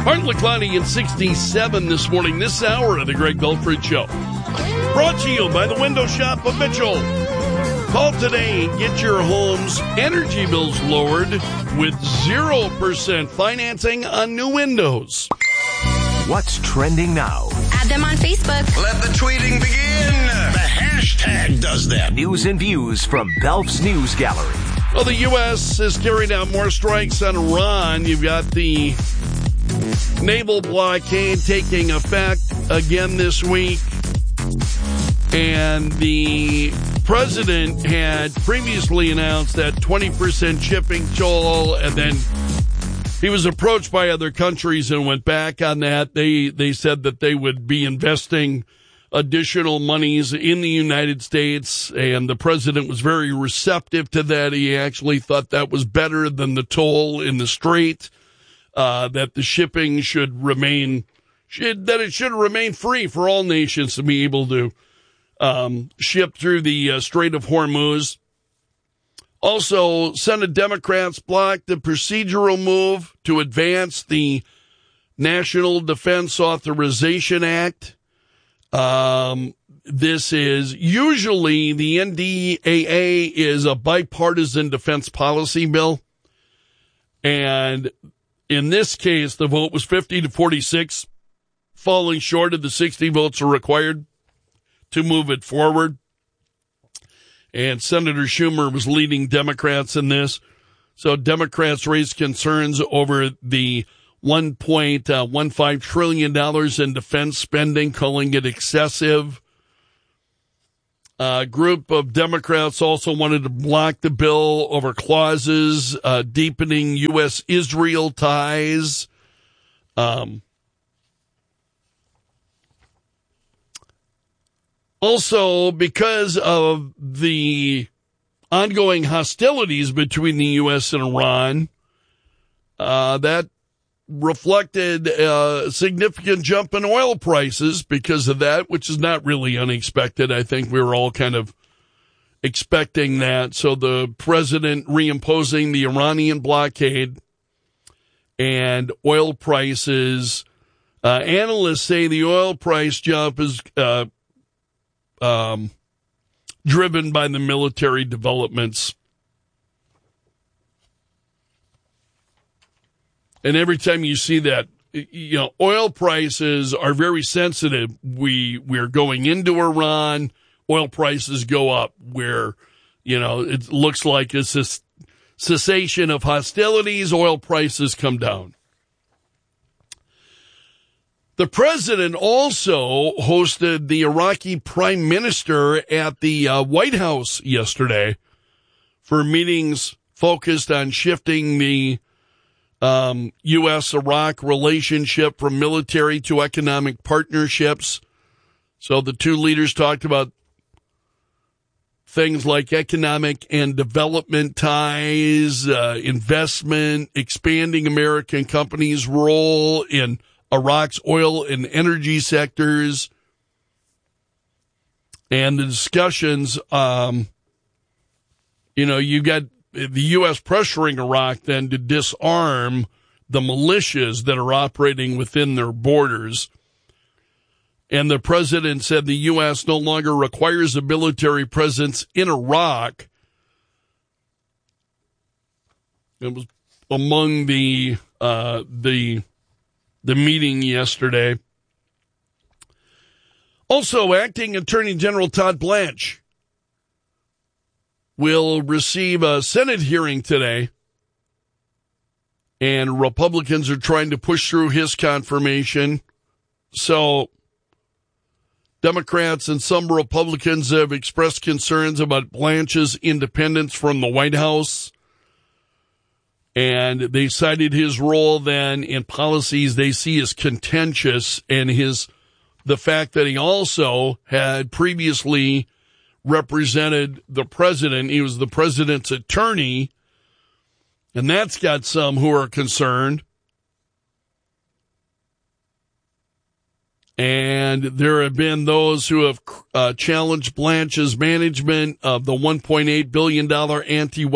Partly cloudy and 67 this morning, this hour of the Greg Belford Show. Brought to you by the Window Shop of Mitchell. Call today and get your home's energy bills lowered with 0% financing on new windows. What's trending now? Add them on Facebook. Let the tweeting begin. The hashtag does that. News and views from Belf's News Gallery. Well, the U.S. is carrying out more strikes on Iran. You've got the naval blockade taking effect again this week. And the president had previously announced that 20% shipping toll, and then he was approached by other countries and went back on that. They said that they would be investing additional monies in the United States, and the president was very receptive to that. He actually thought that was better than the toll in the Strait, that the shipping should remain free for all nations to be able to ship through the Strait of Hormuz. Also, Senate Democrats blocked the procedural move to advance the National Defense Authorization Act. This is usually the NDAA is a bipartisan defense policy bill. And in this case, the vote was 50-46, falling short of the 60 votes required to move it forward. And Senator Schumer was leading Democrats in this. So Democrats raised concerns over the $1.15 trillion in defense spending, calling it excessive. A group of Democrats also wanted to block the bill over clauses deepening U.S.-Israel ties. Also, because of the ongoing hostilities between the U.S. and Iran, that reflected a significant jump in oil prices because of that, which is not really unexpected. I think we were all kind of expecting that. So the president reimposing the Iranian blockade and oil prices, analysts say the oil price jump is driven by the military developments. And every time you see that, you know, oil prices are very sensitive. We're going into Iran, oil prices go up where, you know, it looks like it's a cessation of hostilities, oil prices come down. The president also hosted the Iraqi prime minister at the White House yesterday for meetings focused on shifting the U.S.-Iraq relationship from military to economic partnerships. So the two leaders talked about things like economic and development ties, investment, expanding American companies' role in Iraq's oil and energy sectors, and the discussions, you got the U.S. pressuring Iraq then to disarm the militias that are operating within their borders. And the president said the U.S. no longer requires a military presence in Iraq. It was among the meeting yesterday. Also, Acting Attorney General Todd Blanche will receive a Senate hearing today, and Republicans are trying to push through his confirmation. So Democrats and some Republicans have expressed concerns about Blanche's independence from the White House. And they cited his role then in policies they see as contentious, and the fact that he also had previously represented the president. He was the president's attorney, and that's got some who are concerned. And there have been those who have challenged Blanche's management of the $1.8 billion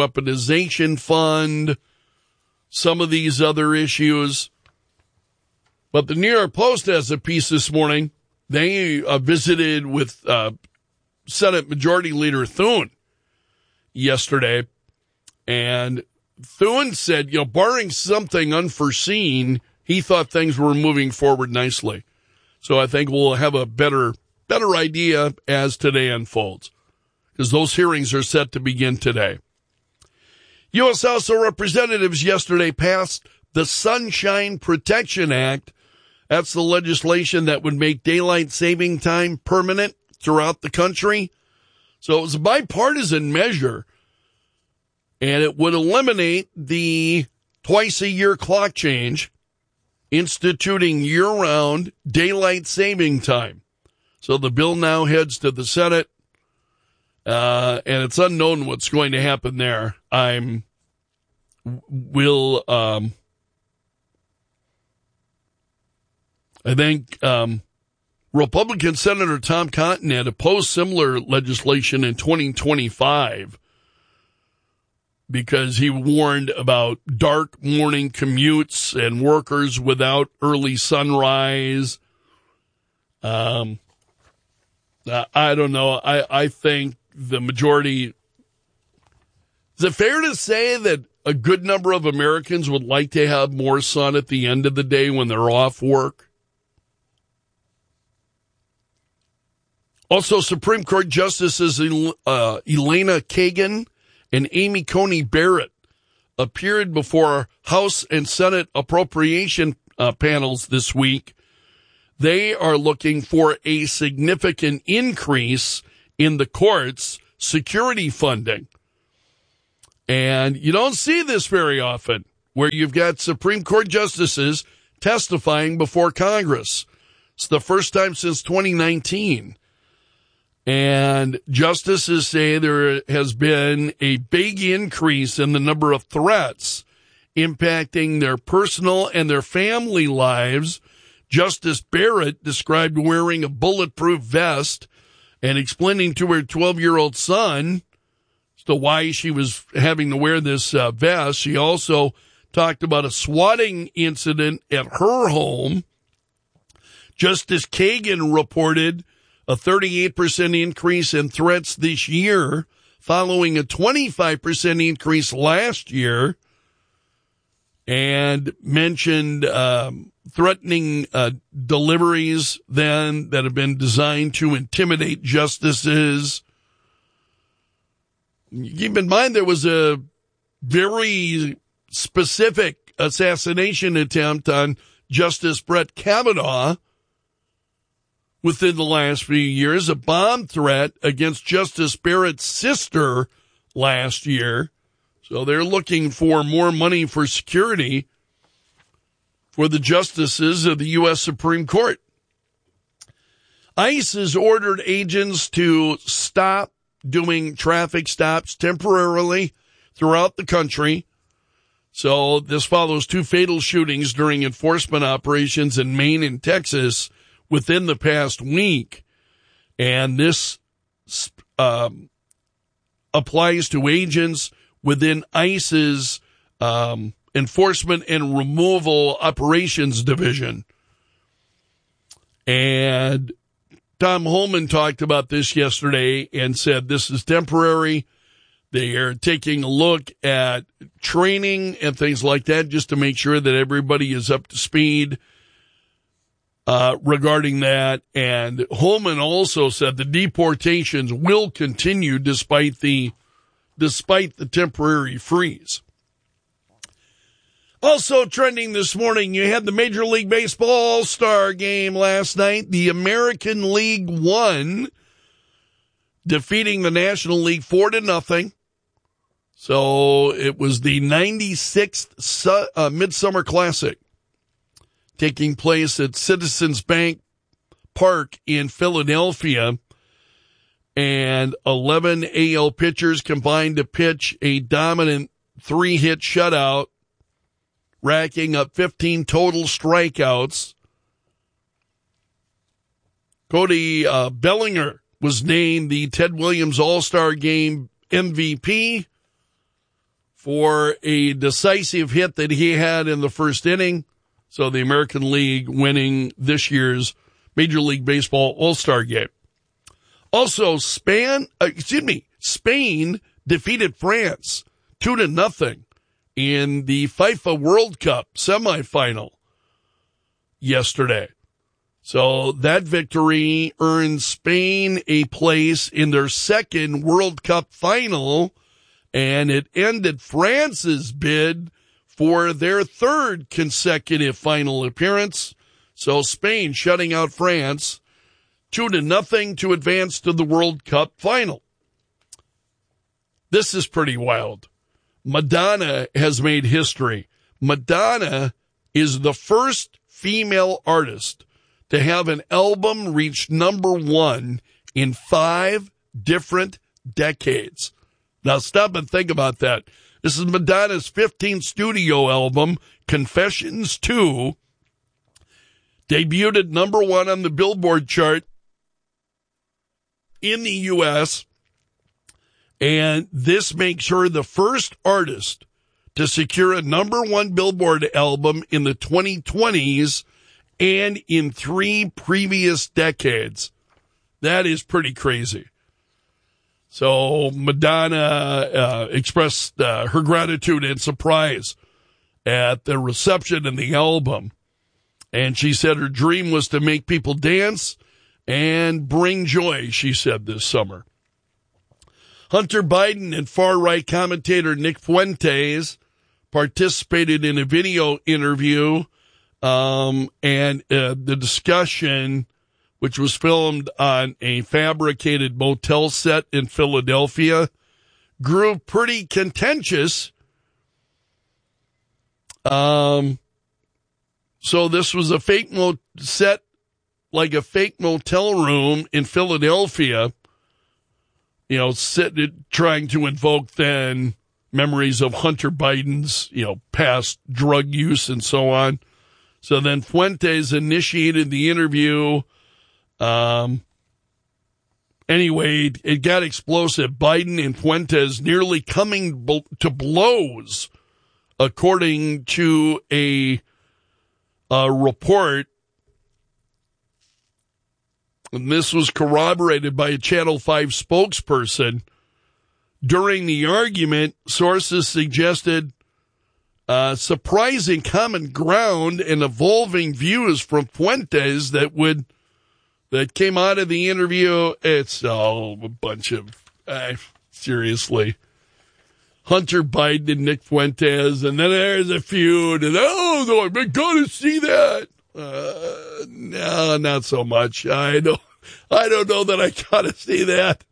anti-weaponization fund, some of these other issues. But the New York Post has a piece this morning. They visited with Senate Majority Leader Thune yesterday, and Thune said, barring something unforeseen, he thought things were moving forward nicely. So I think we'll have a better idea as today unfolds, because those hearings are set to begin today. U.S. House of Representatives yesterday passed the Sunshine Protection Act. That's the legislation that would make daylight saving time permanent throughout the country. So it was a bipartisan measure, and it would eliminate the twice-a-year clock change, instituting year-round daylight saving time. So the bill now heads to the Senate, and it's unknown what's going to happen there. I think Republican Senator Tom Cotton had opposed similar legislation in 2025 because he warned about dark morning commutes and workers without early sunrise. I don't know. I think the majority... Is it fair to say that a good number of Americans would like to have more sun at the end of the day when they're off work? Also, Supreme Court Justices Elena Kagan and Amy Coney Barrett appeared before House and Senate appropriation panels this week. They are looking for a significant increase in the court's security funding. And you don't see this very often, where you've got Supreme Court justices testifying before Congress. It's the first time since 2019. And justices say there has been a big increase in the number of threats impacting their personal and their family lives. Justice Barrett described wearing a bulletproof vest and explaining to her 12-year-old son as to why she was having to wear this vest. She also talked about a swatting incident at her home. Justice Kagan reported a 38% increase in threats this year, following a 25% increase last year, and mentioned threatening deliveries then that have been designed to intimidate justices. Keep in mind there was a very specific assassination attempt on Justice Brett Kavanaugh within the last few years, a bomb threat against Justice Barrett's sister last year. So they're looking for more money for security for the justices of the U.S. Supreme Court. ICE has ordered agents to stop doing traffic stops temporarily throughout the country. So this follows two fatal shootings during enforcement operations in Maine and Texas within the past week. And this applies to agents within ICE's Enforcement and Removal Operations Division. And Tom Holman talked about this yesterday and said this is temporary. They are taking a look at training and things like that just to make sure that everybody is up to speed regarding that. And Holman also said the deportations will continue despite the temporary freeze. Also trending this morning, you had the Major League Baseball All-Star game last night. The American League won, defeating the National League 4-0. So it was the 96th Midsummer Classic taking place at Citizens Bank Park in Philadelphia. And 11 AL pitchers combined to pitch a dominant 3-hit shutout, racking up 15 total strikeouts. Cody Bellinger was named the Ted Williams All-Star Game MVP for a decisive hit that he had in the first inning. So the American League winning this year's Major League Baseball All-Star game. Also, Spain defeated France 2-0 in the FIFA World Cup semifinal yesterday. So that victory earned Spain a place in their second World Cup final, and it ended France's bid for their third consecutive final appearance. So Spain shutting out France 2-0 to advance to the World Cup final. This is pretty wild. Madonna has made history. Madonna is the first female artist to have an album reach number 1 in 5 different decades. Now stop and think about that. This is Madonna's 15th studio album, Confessions 2, debuted at number 1 on the Billboard chart in the U.S., and this makes her the first artist to secure a number 1 Billboard album in the 2020s and in 3 previous decades. That is pretty crazy. So Madonna expressed her gratitude and surprise at the reception in the album. And she said her dream was to make people dance and bring joy, she said, this summer. Hunter Biden and far-right commentator Nick Fuentes participated in a video interview, and the discussion, which was filmed on a fabricated motel set in Philadelphia, grew pretty contentious. So this was a fake set, like a fake motel room in Philadelphia, trying to invoke then memories of Hunter Biden's, past drug use and so on. So then Fuentes initiated the interview. Anyway, it got explosive. Biden and Fuentes nearly coming to blows, according to a report. And this was corroborated by a Channel 5 spokesperson. During the argument, sources suggested surprising common ground and evolving views from Fuentes that came out of the interview. It's all a bunch of, seriously. Hunter Biden and Nick Fuentes, and then there's a feud, and I've been going to see that. No, not so much. I don't know that I gotta see that.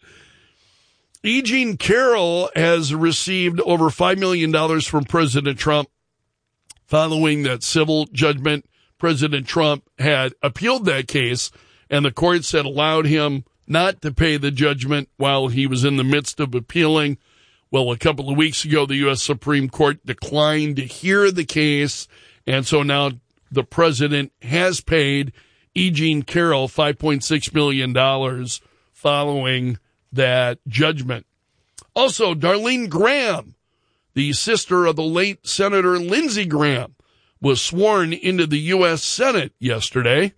E. Jean Carroll has received over $5 million from President Trump following that civil judgment. President Trump had appealed that case, and the courts had allowed him not to pay the judgment while he was in the midst of appealing. Well, a couple of weeks ago, the U.S. Supreme Court declined to hear the case, and so now the president has paid E. Jean Carroll $5.6 million following that judgment. Also, Darlene Graham, the sister of the late Senator Lindsey Graham, was sworn into the U.S. Senate yesterday.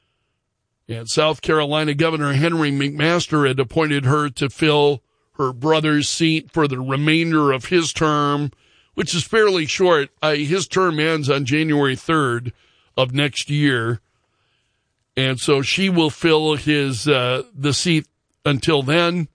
And South Carolina Governor Henry McMaster had appointed her to fill her brother's seat for the remainder of his term, which is fairly short. His term ends on January 3rd of next year. And so she will fill the seat until then.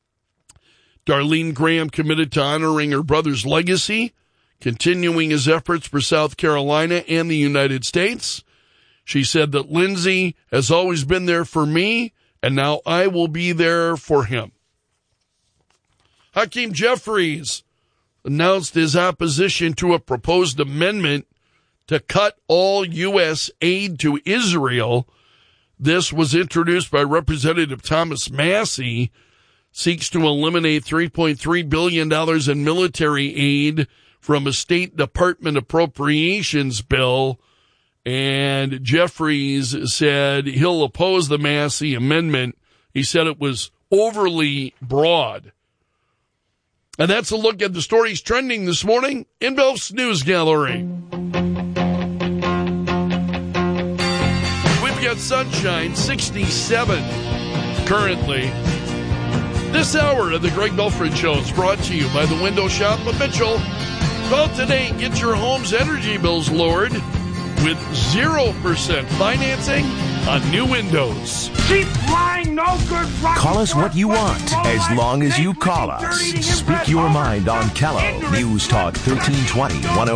Darlene Graham committed to honoring her brother's legacy, continuing his efforts for South Carolina and the United States. She said that Lindsey has always been there for me, and now I will be there for him. Hakeem Jeffries announced his opposition to a proposed amendment to cut all U.S. aid to Israel. This was introduced by Representative Thomas Massey, seeks to eliminate $3.3 billion in military aid from a State Department appropriations bill. And Jeffries said he'll oppose the Massey amendment. He said it was overly broad. And that's a look at the stories trending this morning in Belf's News Gallery. got sunshine, 67 currently. This hour of the Greg Belford Show is brought to you by the Window Shop of Mitchell. Call today and get your home's energy bills lowered with 0% financing on new windows. Keep lying, no good. Call us what you want, as long as you call us. Speak your mind on Kello. News Talk 1320,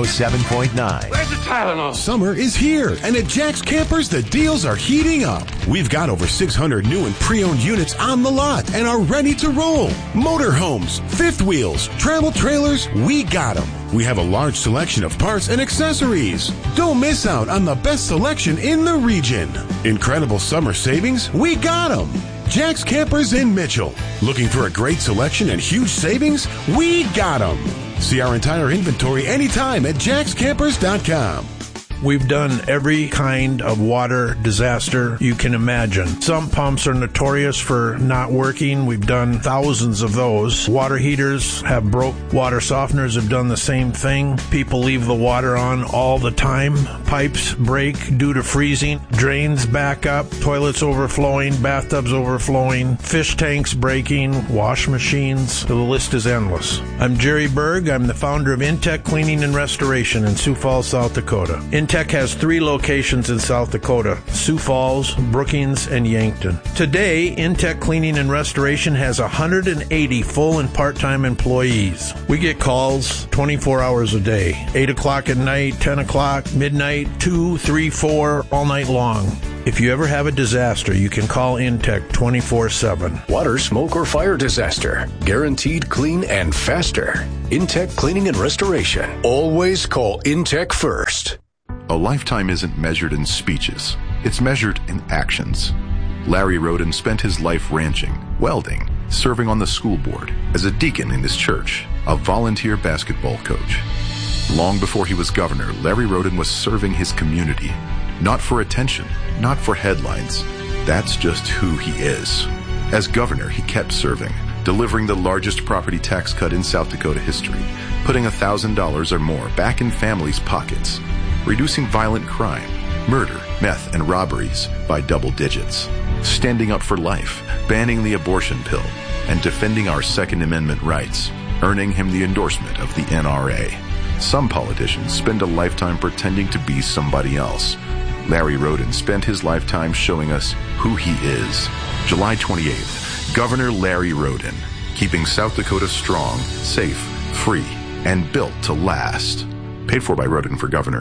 107.9. Where's the Tylenol? Summer is here, and at Jack's Campers, the deals are heating up. We've got over 600 new and pre-owned units on the lot and are ready to roll. Motorhomes, fifth wheels, travel trailers, we got them. We have a large selection of parts and accessories. Don't miss out on the best selection in the region. Incredible summer savings, we got them. Jack's Campers in Mitchell. Looking for a great selection and huge savings? We got them. See our entire inventory anytime at jackscampers.com. We've done every kind of water disaster you can imagine. Some pumps are notorious for not working. We've done thousands of those. Water heaters have broke. Water softeners have done the same thing. People leave the water on all the time. Pipes break due to freezing. Drains back up. Toilets overflowing. Bathtubs overflowing. Fish tanks breaking. Wash machines. The list is endless. I'm Jerry Berg. I'm the founder of Intech Cleaning and Restoration in Sioux Falls, South Dakota. Intech has 3 locations in South Dakota: Sioux Falls, Brookings, and Yankton. Today, Intech Cleaning and Restoration has 180 full and part-time employees. We get calls 24 hours a day, 8 o'clock at night, 10 o'clock, midnight, 2, 3, 4, all night long. If you ever have a disaster, you can call Intech 24/7. Water, smoke, or fire disaster. Guaranteed clean and faster. Intech Cleaning and Restoration. Always call Intech first. A lifetime isn't measured in speeches. It's measured in actions. Larry Roden spent his life ranching, welding, serving on the school board, as a deacon in his church, a volunteer basketball coach. Long before he was governor, Larry Roden was serving his community. Not for attention, not for headlines. That's just who he is. As governor, he kept serving, delivering the largest property tax cut in South Dakota history, putting $1,000 or more back in families' pockets, reducing violent crime, murder, meth, and robberies by double digits, standing up for life, banning the abortion pill, and defending our Second Amendment rights, earning him the endorsement of the NRA. Some politicians spend a lifetime pretending to be somebody else. Larry Roden spent his lifetime showing us who he is. July 28th, Governor Larry Roden, keeping South Dakota strong, safe, free, and built to last. Paid for by Roden for Governor.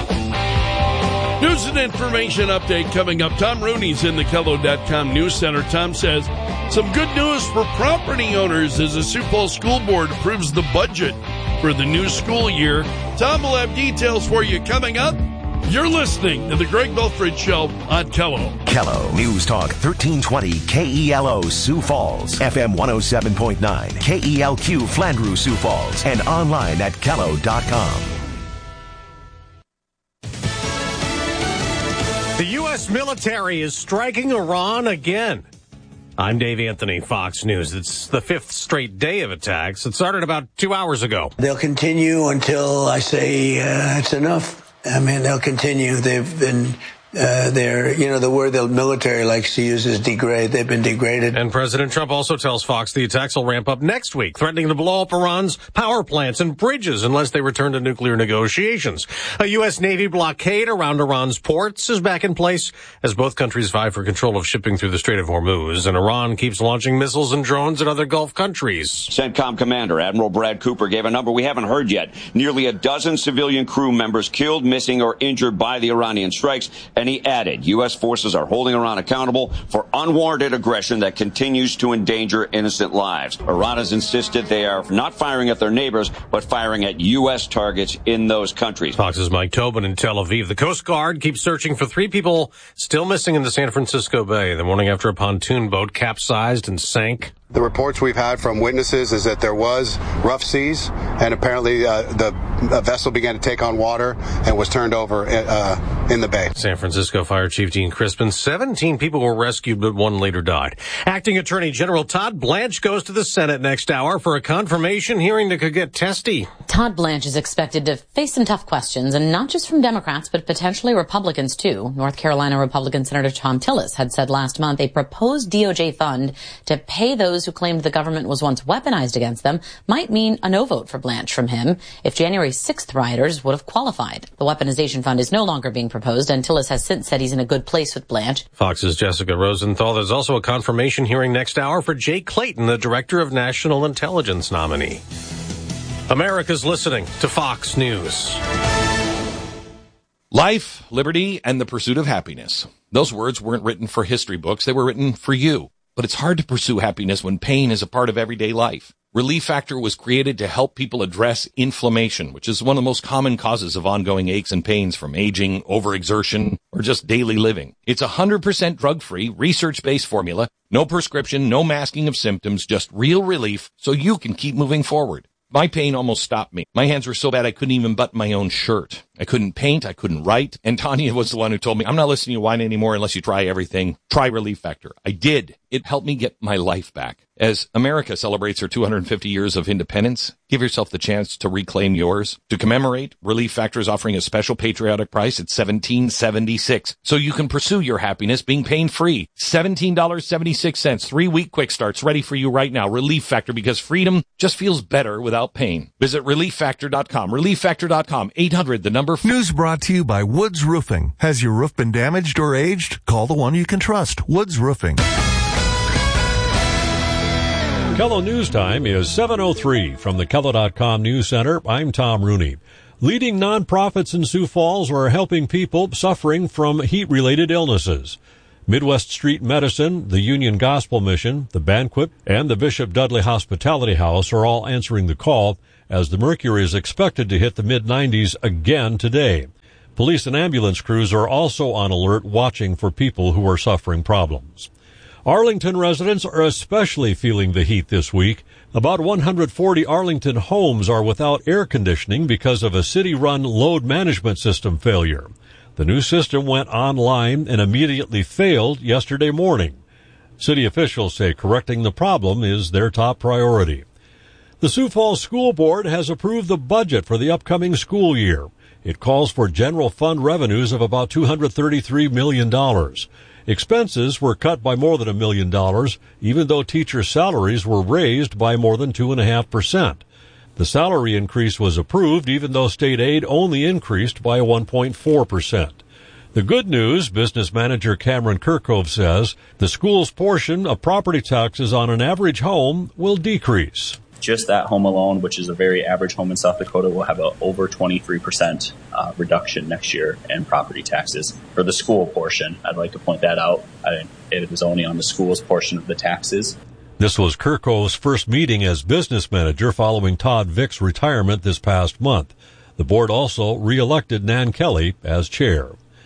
News and information update coming up. Tom Rooney's in the Kello.com News Center. Tom says, some good news for property owners as the Sioux Falls School Board approves the budget for the new school year. Tom will have details for you coming up. You're listening to the Greg Belford Show on Kello. Kello News Talk 1320 KELO Sioux Falls, FM 107.9, KELQ Flandreau Sioux Falls, and online at Kello.com. The U.S. military is striking Iran again. I'm Dave Anthony, Fox News. It's the 5th straight day of attacks. It started about 2 hours ago. They'll continue until I say it's enough. I mean, they'll continue. They've been, the word the military likes to use is degrade. They've been degraded. And President Trump also tells Fox the attacks will ramp up next week, threatening to blow up Iran's power plants and bridges unless they return to nuclear negotiations. A U.S. Navy blockade around Iran's ports is back in place as both countries vie for control of shipping through the Strait of Hormuz, and Iran keeps launching missiles and drones at other Gulf countries. CENTCOM Commander Admiral Brad Cooper gave a number we haven't heard yet. Nearly a dozen civilian crew members killed, missing, or injured by the Iranian strikes, and he added, U.S. forces are holding Iran accountable for unwarranted aggression that continues to endanger innocent lives. Iran has insisted they are not firing at their neighbors, but firing at U.S. targets in those countries. Fox's Mike Tobin in Tel Aviv. The Coast Guard keeps searching for 3 people still missing in the San Francisco Bay the morning after a pontoon boat capsized and sank. The reports we've had from witnesses is that there was rough seas, and apparently the vessel began to take on water and was turned over in the Bay. San Francisco Fire Chief Dean Crispin, 17 people were rescued, but one later died. Acting Attorney General Todd Blanche goes to the Senate next hour for a confirmation hearing that could get testy. Todd Blanche is expected to face some tough questions, and not just from Democrats, but potentially Republicans, too. North Carolina Republican Senator Thom Tillis had said last month a proposed DOJ fund to pay those who claimed the government was once weaponized against them might mean a no vote for Blanche from him if January 6th rioters would have qualified. The weaponization fund is no longer being proposed, and Tillis has since said he's in a good place with Blanche. Fox's Jessica Rosenthal. There's also a confirmation hearing next hour for Jay Clayton, the Director of National Intelligence nominee. America's listening to Fox News. Life, liberty, and the pursuit of happiness. Those words weren't written for history books. They were written for you. But it's hard to pursue happiness when pain is a part of everyday life. Relief Factor was created to help people address inflammation, which is one of the most common causes of ongoing aches and pains from aging, overexertion, or just daily living. It's 100% drug-free, research-based formula, no prescription, no masking of symptoms, just real relief so you can keep moving forward. My pain almost stopped me. My hands were so bad I couldn't even button my own shirt. I couldn't paint, I couldn't write, and Tanya was the one who told me, I'm not listening to you whine anymore unless you try everything. Try Relief Factor. I did. It helped me get my life back. As America celebrates her 250 years of independence, give yourself the chance to reclaim yours. To commemorate, Relief Factor is offering a special patriotic price at $17.76, so you can pursue your happiness being pain-free. $17.76, 3-week quick starts ready for you right now. Relief Factor, because freedom just feels better without pain. Visit ReliefFactor.com. ReliefFactor.com. 800, the number. News brought to you by Woods Roofing. Has your roof been damaged or aged? Call the one you can trust. Woods Roofing. KELO News Time is 7:03 from the KELO.com News Center. I'm Tom Rooney. Leading nonprofits in Sioux Falls are helping people suffering from heat-related illnesses. Midwest Street Medicine, the Union Gospel Mission, the Banquet, and the Bishop Dudley Hospitality House are all answering the call as the mercury is expected to hit the mid-90s again today. Police and ambulance crews are also on alert watching for people who are suffering problems. Arlington residents are especially feeling the heat this week. About 140 Arlington homes are without air conditioning because of a city-run load management system failure. The new system went online and immediately failed yesterday morning. City officials say correcting the problem is their top priority. The Sioux Falls School Board has approved the budget for the upcoming school year. It calls for general fund revenues of about $233 million. Expenses were cut by more than $1 million, even though teacher salaries were raised by more than 2.5%. The salary increase was approved, even though state aid only increased by 1.4%. The good news, business manager Cameron Kirkove says, the school's portion of property taxes on an average home will decrease. Just that home alone, which is a very average home in South Dakota, will have a over 23% reduction next year in property taxes for the school portion. I'd like to point that out. It was only on the school's portion of the taxes. This was Kirkove's first meeting as business manager following Todd Vick's retirement this past month. The board also re-elected Nan Kelly as chair.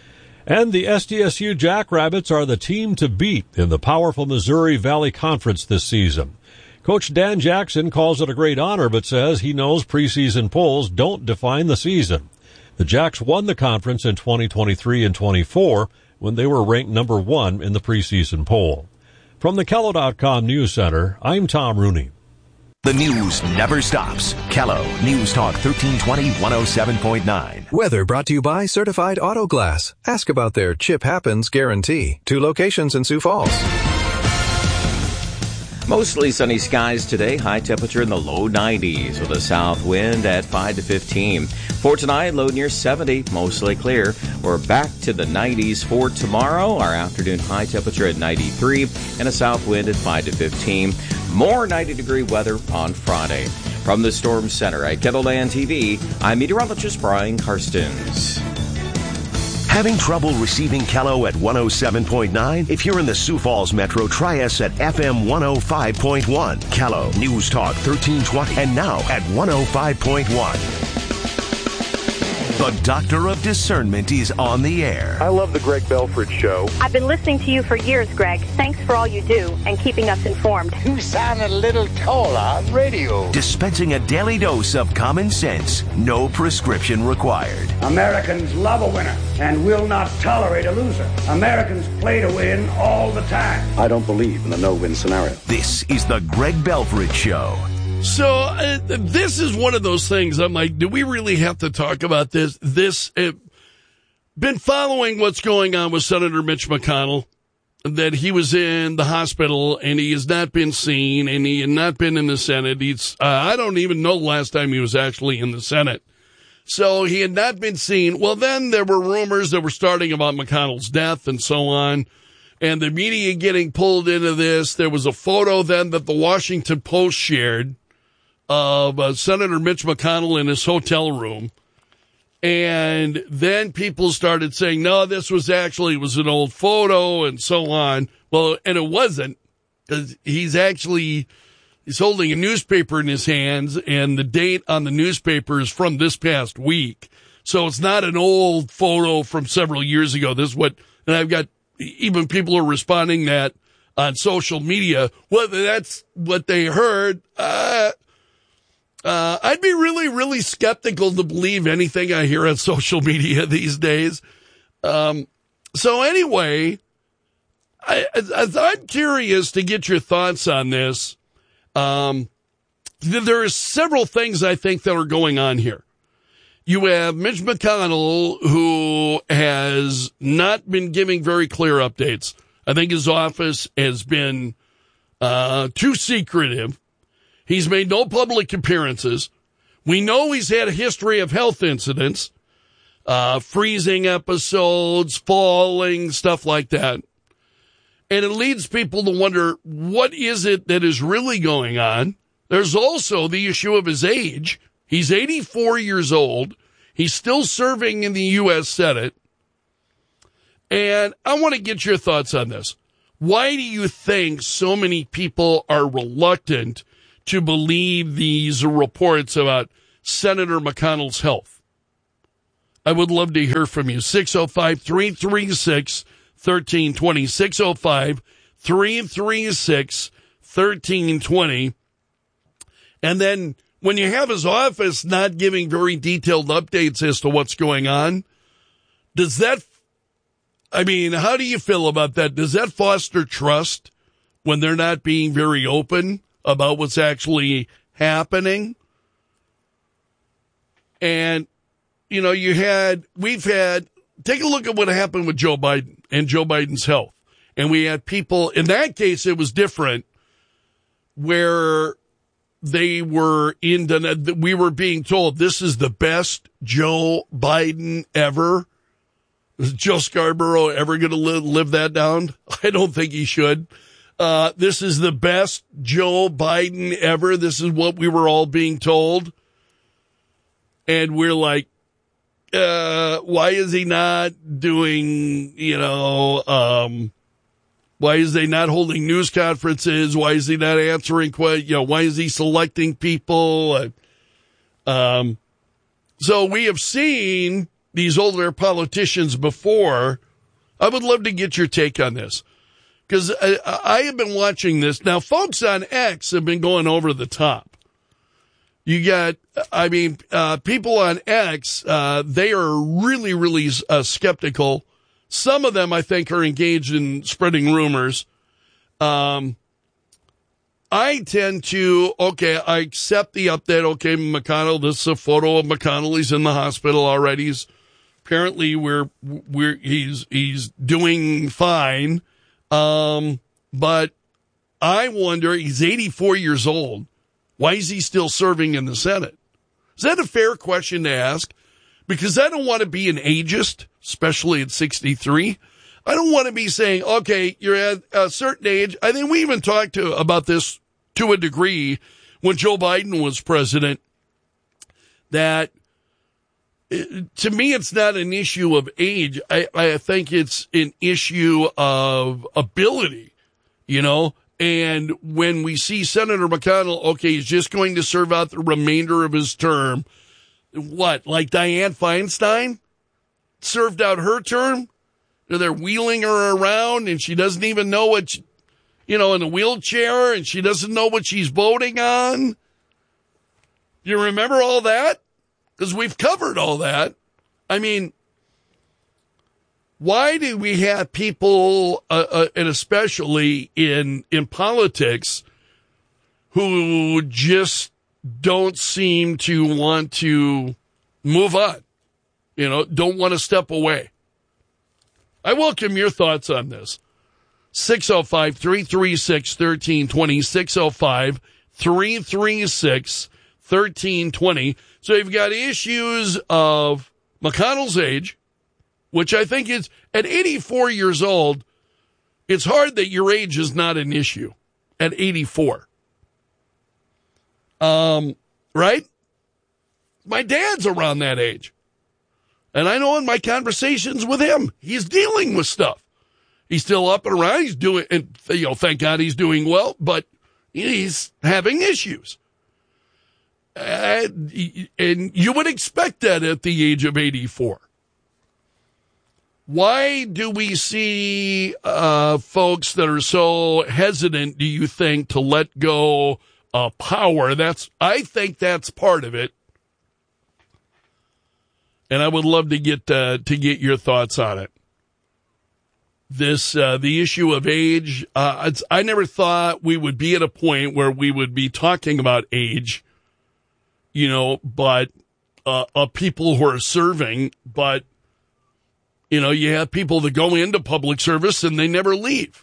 And the SDSU Jackrabbits are the team to beat in the powerful Missouri Valley Conference this season. Coach Dan Jackson calls it a great honor, but says he knows preseason polls don't define the season. The Jacks won the conference in 2023 and 24 when they were ranked number 1 in the preseason poll. From the KELO.com News Center, I'm Tom Rooney. The news never stops. KELO News Talk 1320 107.9. Weather brought to you by Certified Auto Glass. Ask about their Chip Happens guarantee. 2 locations in Sioux Falls. Mostly sunny skies today, high temperature in the low 90s with a south wind at 5 to 15. For tonight, low near 70, mostly clear. We're back to the 90s for tomorrow. Our afternoon high temperature at 93 and a south wind at 5 to 15. More 90-degree weather on Friday. From the Storm Center at Kettleland TV, I'm meteorologist Brian Karstens. Having trouble receiving KELO at 107.9? If you're in the Sioux Falls Metro, try us at FM 105.1. KELO News Talk 1320 and now at 105.1. The Doctor of Discernment is on the air. I love the Greg Belford Show. I've been listening to you for years, Greg. Thanks for all you do and keeping us informed. You sound a little taller on radio. Dispensing a daily dose of common sense. No prescription required. Americans love a winner and will not tolerate a loser. Americans play to win all the time. I don't believe in a no-win scenario. This is the Greg Belford Show. So this is one of those things. I'm like, do we really have to talk about this? Been following what's going on with Senator Mitch McConnell, that he was in the hospital and he has not been seen and he had not been in the Senate. I don't even know the last time he was actually in the Senate. So he had not been seen. Well, then there were rumors that were starting about McConnell's death and so on. And the media getting pulled into this. There was a photo then that the Washington Post shared of Senator Mitch McConnell in his hotel room. And then people started saying, no, this was an old photo and so on. Well, and it wasn't, because he's holding a newspaper in his hands, and the date on the newspaper is from this past week. So it's not an old photo from several years ago. And I've got even people are responding that on social media, whether that's what they heard. I'd be really, really skeptical to believe anything I hear on social media these days. So anyway, I'm curious to get your thoughts on this. There are several things I think that are going on here. You have Mitch McConnell, who has not been giving very clear updates. I think his office has been too secretive. He's made no public appearances. We know he's had a history of health incidents, freezing episodes, falling, stuff like that. And it leads people to wonder, what is it that is really going on? There's also the issue of his age. He's 84 years old. He's still serving in the U.S. Senate. And I want to get your thoughts on this. Why do you think so many people are reluctant to believe these reports about Senator McConnell's health? I would love to hear from you. 605-336-1320. 605-336-1320. And then when you have his office not giving very detailed updates as to what's going on, how do you feel about that? Does that foster trust when they're not being very open about what's actually happening? And, take a look at what happened with Joe Biden and Joe Biden's health. And we had people, in that case, it was different, where we were being told this is the best Joe Biden ever. Is Joe Scarborough ever going to live that down? I don't think he should. This is the best Joe Biden ever. This is what we were all being told. And we're like, why is he not doing, why is he not holding news conferences? Why is he not answering questions? Why is he selecting people? So we have seen these older politicians before. I would love to get your take on this, because I have been watching this. Now, folks on X have been going over the top. You got, people on X, they are really, really skeptical. Some of them, I think, are engaged in spreading rumors. I tend to, I accept the update. Okay, McConnell, this is a photo of McConnell. He's in the hospital already. Apparently he's doing fine. But I wonder, he's 84 years old. Why is he still serving in the Senate? Is that a fair question to ask? Because I don't want to be an ageist, especially at 63. I don't want to be saying, okay, you're at a certain age. I think we even talked about this to a degree when Joe Biden was president, that to me, it's not an issue of age. I think it's an issue of ability, And when we see Senator McConnell, he's just going to serve out the remainder of his term. what, like Dianne Feinstein served out her term? They're wheeling her around and she doesn't even know what, in a wheelchair, and she doesn't know what she's voting on. You remember all that? Because we've covered all that. I mean, why do we have people, and especially in politics, who just don't seem to want to move on, don't want to step away? I welcome your thoughts on this. 605-336-1320, 605-336-1320. So you've got issues of McConnell's age, which I think is, at 84 years old, it's hard that your age is not an issue at 84. Right? My dad's around that age. And I know in my conversations with him, he's dealing with stuff. He's still up and around. He's doing, and thank God he's doing well, but he's having issues. And you would expect that at the age of 84. Why do we see folks that are so hesitant, do you think, to let go of power? I think that's part of it. And I would love to get your thoughts on it. The issue of age, I never thought we would be at a point where we would be talking about age, but of people who are serving, but, you have people that go into public service and they never leave.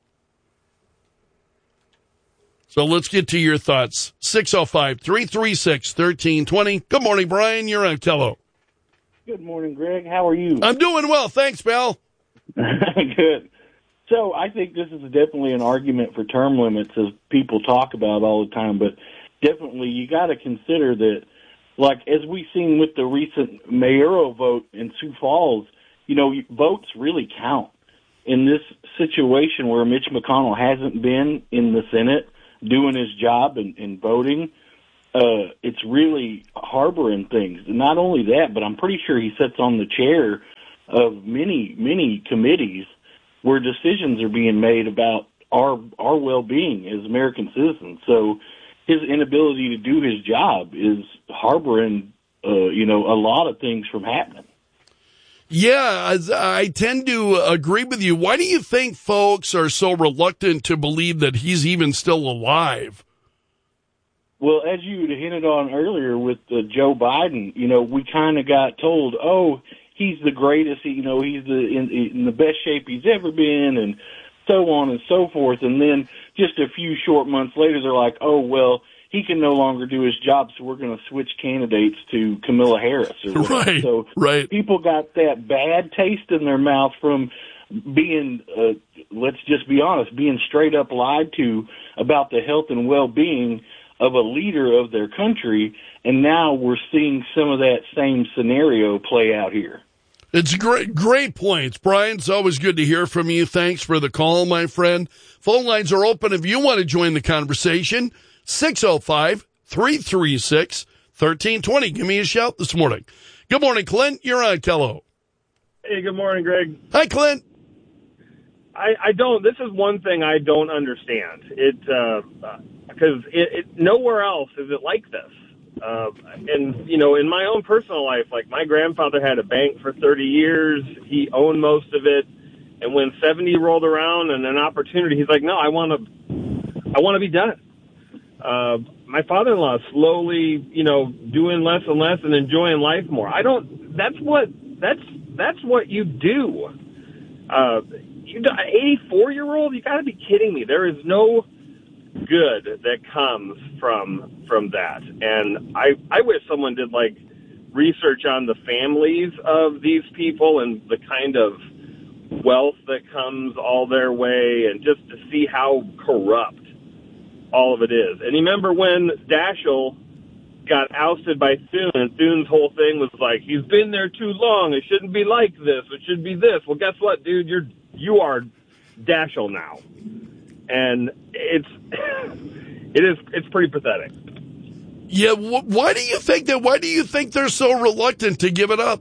So let's get to your thoughts. 605-336-1320. Good morning, Brian. You're on Kello. Good morning, Greg. How are you? I'm doing well. Thanks, pal. Good. So I think this is definitely an argument for term limits, as people talk about all the time, but definitely you got to consider that, like, as we've seen with the recent mayoral vote in Sioux Falls, votes really count. In this situation where Mitch McConnell hasn't been in the Senate doing his job and voting, it's really harboring things. Not only that, but I'm pretty sure he sits on the chair of many, many committees where decisions are being made about our well-being as American citizens. So his inability to do his job is harboring, a lot of things from happening. Yeah, I tend to agree with you. Why do you think folks are so reluctant to believe that he's even still alive? Well, as you hinted on earlier with Joe Biden, we kind of got told, he's the greatest, he's in the best shape he's ever been, and so on and so forth. And then just a few short months later, they're like, he can no longer do his job, so we're going to switch candidates to Kamala Harris. Right, so right. People got that bad taste in their mouth from being, let's just be honest, being straight up lied to about the health and well-being of a leader of their country, and now we're seeing some of that same scenario play out here. It's great points. Brian, it's always good to hear from you. Thanks for the call, my friend. Phone lines are open if you want to join the conversation. 605-336-1320. Give me a shout this morning. Good morning, Clint. You're on Kello. Hey, good morning, Greg. Hi, Clint. This is one thing I don't understand. Because nowhere else is it like this. And, in my own personal life, like my grandfather had a bank for 30 years. He owned most of it. And when 70 rolled around and an opportunity, he's like, no, I want to be done. My father-in-law slowly, doing less and less and enjoying life more. That's what you do. 84-year-old, you got to be kidding me. There is no good that comes from that. And I wish someone did like research on the families of these people and the kind of wealth that comes all their way, and just to see how corrupt all of it is. And remember when Daschle got ousted by Thune, and Thune's whole thing was like, he's been there too long, it shouldn't be like this, it should be this. Well, guess what, dude? You are Daschle now. And it's pretty pathetic. Yeah, why do you think that? Why do you think they're so reluctant to give it up?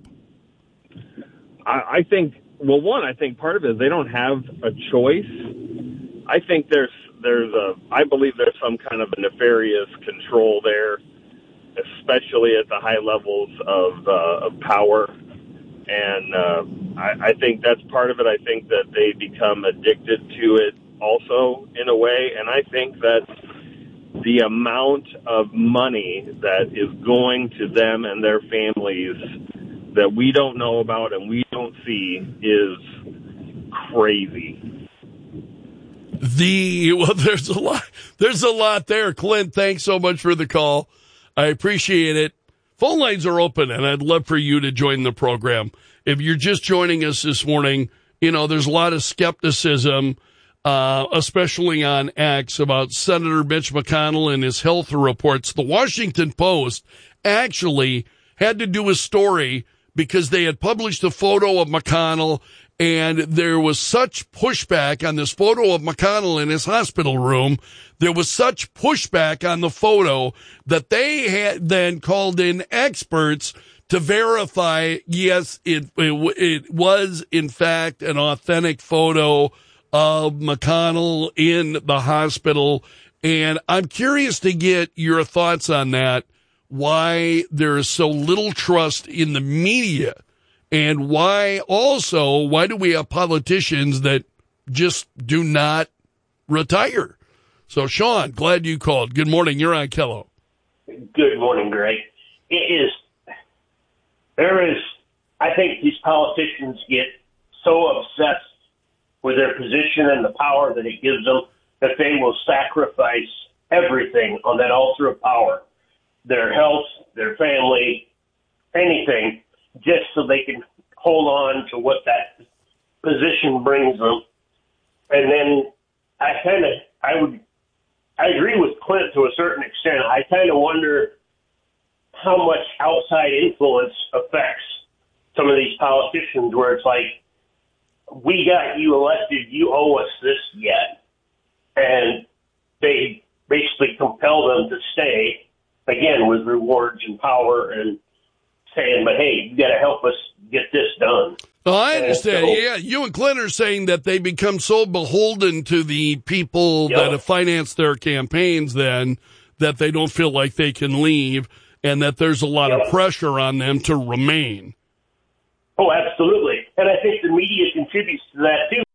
I think, well, one, I think part of it is they don't have a choice. I think I believe there's some kind of a nefarious control there, especially at the high levels of power. And I think that's part of it. I think that they become addicted to it also in a way. And I think that the amount of money that is going to them and their families that we don't know about and we don't see is crazy. There's a lot there. Clint, thanks so much for the call. I appreciate it. Phone lines are open, and I'd love for you to join the program. If you're just joining us this morning, there's a lot of skepticism, especially on X, about Senator Mitch McConnell and his health reports. The Washington Post actually had to do a story because they had published a photo of McConnell, and there was such pushback on this photo of McConnell in his hospital room. There was such pushback on the photo that they had then called in experts to verify, yes, it was, in fact, an authentic photo of McConnell in the hospital. And I'm curious to get your thoughts on that, why there is so little trust in the media, and why do we have politicians that just do not retire? So, Sean, glad you called. Good morning. You're on Kello. Good morning, Greg. I think these politicians get so obsessed with their position and the power that it gives them that they will sacrifice everything on that altar of power, their health, their family, anything, just so they can hold on to what that position brings them. And then I agree with Clint to a certain extent. I kind of wonder how much outside influence affects some of these politicians, where it's like, we got you elected, you owe us this yet. And they basically compel them to stay, again, with rewards and power and saying, but hey, you got to help us get this done. Well, I understand. Yeah, you and Clint are saying that they become so beholden to the people that have financed their campaigns then that they don't feel like they can leave, and that there's a lot of pressure on them to remain. Oh, absolutely. And I think the media contributes to that, too.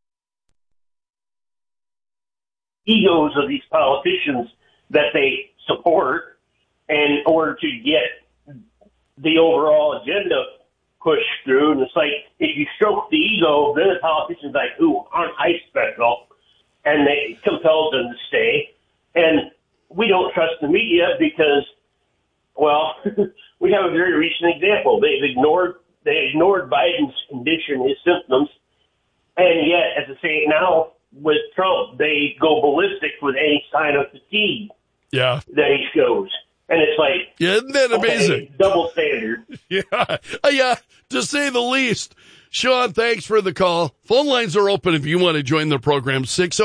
Egos of these politicians that they support in order to get the overall agenda pushed through. And it's like, if you stroke the ego, then the politician's like, ooh, aren't I special? And they compel them to stay. And we don't trust the media because, well, we have a very recent example. They ignored Biden's condition, his symptoms, and yet, as I say now, with Trump, they go ballistic with any sign of fatigue that he shows. And it's like, isn't that amazing? Double standard. Yeah, to say the least. Sean, thanks for the call. Phone lines are open if you want to join the program,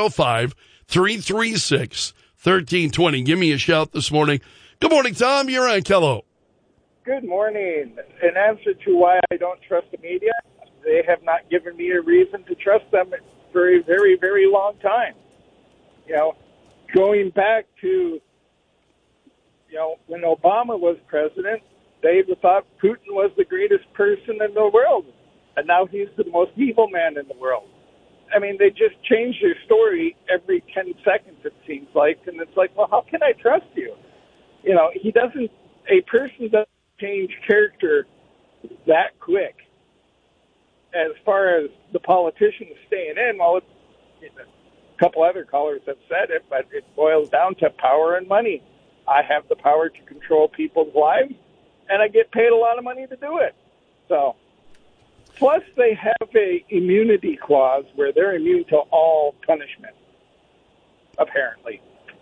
605-336-1320. Give me a shout this morning. Good morning, Tom. You're on Kello. Good morning. In answer to why I don't trust the media, they have not given me a reason to trust them for a very, very long time. Going back to, when Obama was president, they thought Putin was the greatest person in the world, and now he's the most evil man in the world. I mean, they just change their story every 10 seconds, it seems like, and it's like, well, how can I trust you? A person doesn't change character that quick. As far as the politicians staying in, well, a couple other callers have said it, but it boils down to power and money. I have the power to control people's lives, and I get paid a lot of money to do it. So, plus they have a immunity clause where they're immune to all punishment, apparently.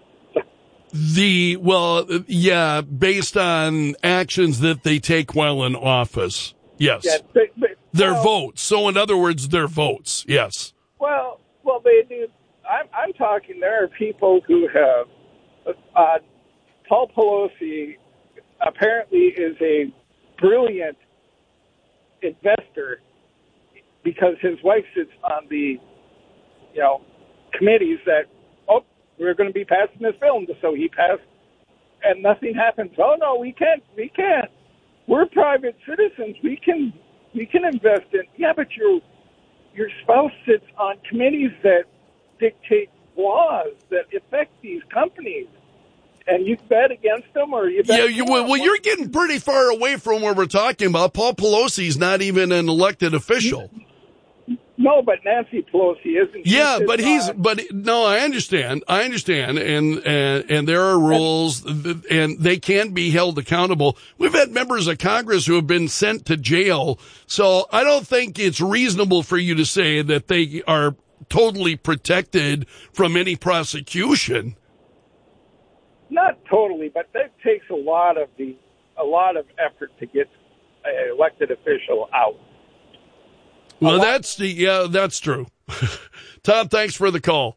Based on actions that they take while in office. Yes. Yeah, their votes. So, in other words, their votes. Yes. Well, they do. I'm talking, there are people who have, Paul Pelosi apparently is a brilliant investor because his wife sits on the, committees that, we're going to be passing this film. So he passed, and nothing happens. Oh, no, we can't. We're private citizens. We can invest in. Yeah, but your spouse sits on committees that dictate laws that affect these companies. And you bet against them, or you bet? Yeah, well, you're getting pretty far away from what we're talking about. Paul Pelosi's not even an elected official. No, but Nancy Pelosi isn't. Yeah, no, I understand, and there are rules, and they can be held accountable. We've had members of Congress who have been sent to jail, so I don't think it's reasonable for you to say that they are totally protected from any prosecution. Not totally, but that takes a lot of effort to get an elected official out. Well, that's true. Tom, thanks for the call.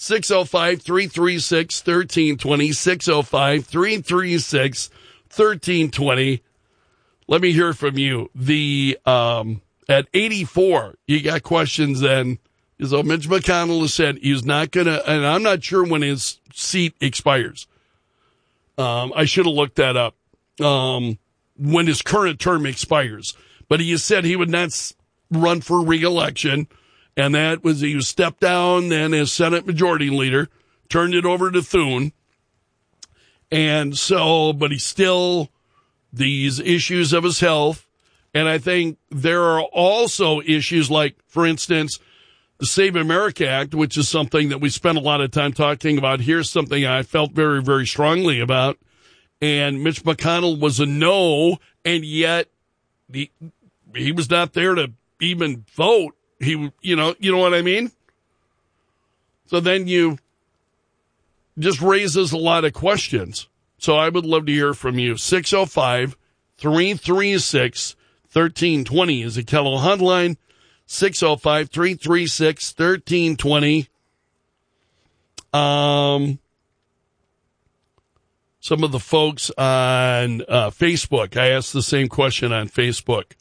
605-336-1320, 605-336-1320. Let me hear from you. At 84, you got questions then. So Mitch McConnell has said he's not going to, and I'm not sure when his seat expires. I should have looked that up, when his current term expires. But he has said he would not run for re-election, and that was he stepped down then as Senate Majority Leader, turned it over to Thune, and so, but he's still these issues of his health, and I think there are also issues like, for instance, the Save America Act, which is something that we spent a lot of time talking about. Here's something I felt very, very strongly about, and Mitch McConnell was a no, and yet he was not there to even vote. You know what I mean? So then you just raises a lot of questions. So I would love to hear from you. 605-336-1320 is the Kello hotline. 605-336-1320. Some of the folks on Facebook, I asked the same question on Facebook.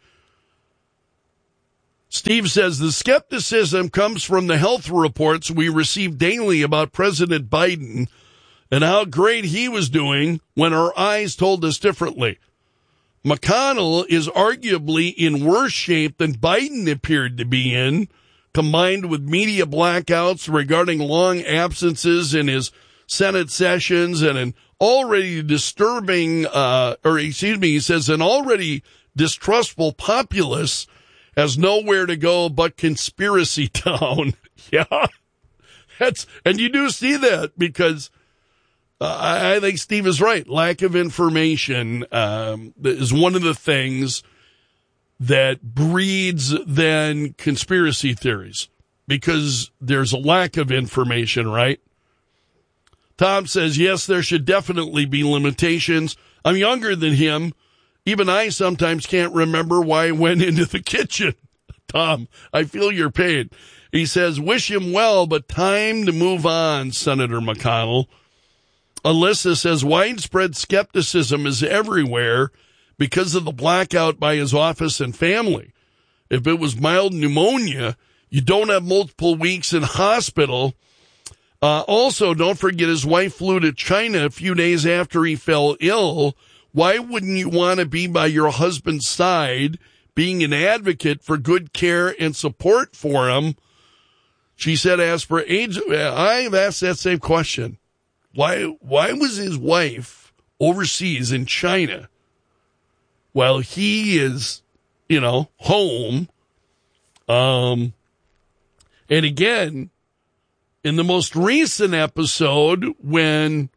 Steve says the skepticism comes from the health reports we receive daily about President Biden and how great he was doing when our eyes told us differently. McConnell is arguably in worse shape than Biden appeared to be in, combined with media blackouts regarding long absences in his Senate sessions and an already disturbing, he says an already distrustful populace has nowhere to go but conspiracy town. Yeah, and you do see that because I think Steve is right. Lack of information is one of the things that breeds then conspiracy theories because there's a lack of information, right? Tom says, yes, there should definitely be limitations. I'm younger than him. Even I sometimes can't remember why I went into the kitchen. Tom, I feel your pain. He says, wish him well, but time to move on, Senator McConnell. Alyssa says, widespread skepticism is everywhere because of the blackout by his office and family. If it was mild pneumonia, you don't have multiple weeks in hospital. Also, don't forget his wife flew to China a few days after he fell ill. Why wouldn't you want to be by your husband's side, being an advocate for good care and support for him? She said, as for age, I've asked that same question. Why was his wife overseas in China while he is, home? And again, in the most recent episode, when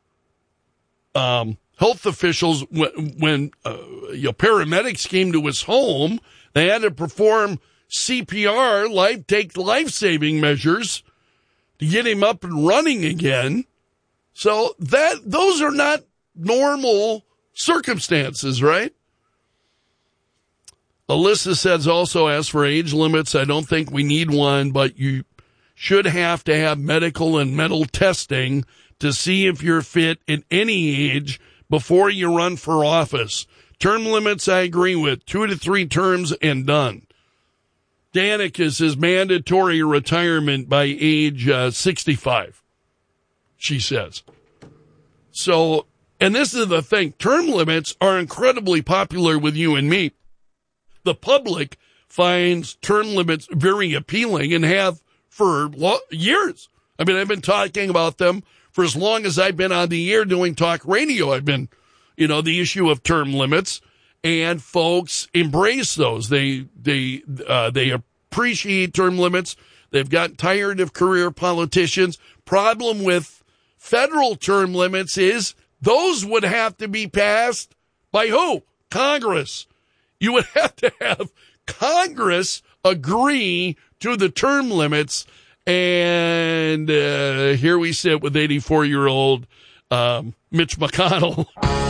health officials, when paramedics came to his home, they had to perform CPR, take life-saving measures to get him up and running again. So those are not normal circumstances, right? Alyssa says also, as for age limits, I don't think we need one, but you should have to have medical and mental testing to see if you're fit at any age before you run for office. Term limits, I agree with. 2 to 3 terms and done. Danicus is mandatory retirement by age 65, she says. So, and this is the thing, term limits are incredibly popular with you and me. The public finds term limits very appealing and have for years. I mean, I've been talking about them for as long as I've been on the air doing talk radio. I've been, the issue of term limits, and folks embrace those. They appreciate term limits. They've gotten tired of career politicians. Problem with federal term limits is those would have to be passed by who? Congress. You would have to have Congress agree to the term limits. And here we sit with 84-year-old Mitch McConnell.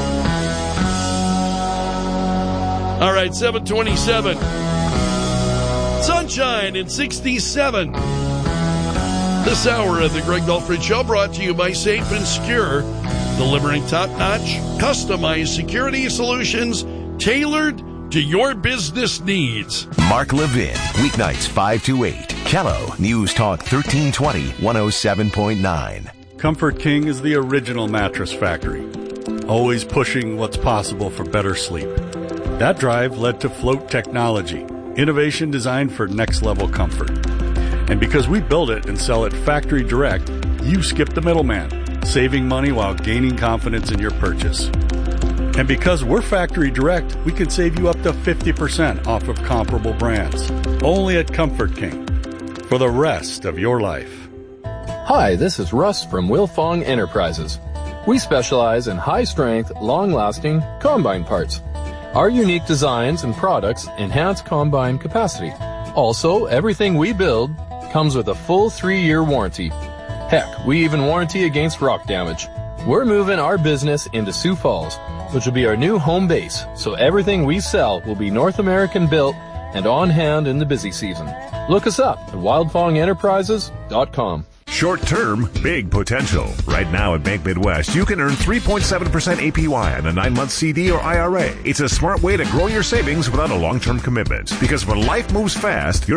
All right, 727. Sunshine in 67. This hour of the Greg Belford Show brought to you by Safe and Secure, delivering top-notch, customized security solutions tailored to your business needs. Mark Levin, weeknights 5 to 8. Kello News Talk 1320, 107.9. Comfort King is the original mattress factory, always pushing what's possible for better sleep. That drive led to Float Technology, innovation designed for next-level comfort. And because we build it and sell it factory direct, you skip the middleman, saving money while gaining confidence in your purchase. And because we're factory direct, we can save you up to 50% off of comparable brands. Only at Comfort King. For the rest of your life. Hi, this is Russ from Wilfong Enterprises. We specialize in high-strength, long-lasting combine parts. Our unique designs and products enhance combine capacity. Also, everything we build comes with a full 3-year warranty. Heck, we even warranty against rock damage. We're moving our business into Sioux Falls, which will be our new home base, so everything we sell will be North American built and on hand in the busy season. Look us up at wildfongenterprises.com. Short term, big potential. Right now at Bank Midwest, you can earn 3.7% APY on a 9-month CD or IRA. It's a smart way to grow your savings without a long-term commitment. Because when life moves fast, your